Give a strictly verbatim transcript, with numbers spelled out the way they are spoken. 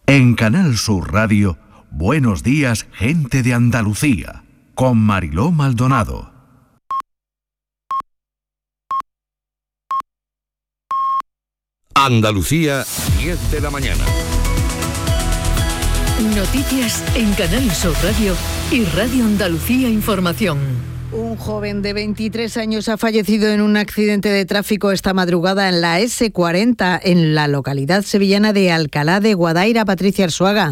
En Canal Sur Radio, Buenos Días, Gente de Andalucía, con Mariló Maldonado. Andalucía, diez de la mañana. Noticias en Canal Sur Radio y Radio Andalucía Información. Un joven de veintitrés años ha fallecido en un accidente de tráfico esta madrugada en la ese cuarenta, en la localidad sevillana de Alcalá de Guadaira. Patricia Arzuaga.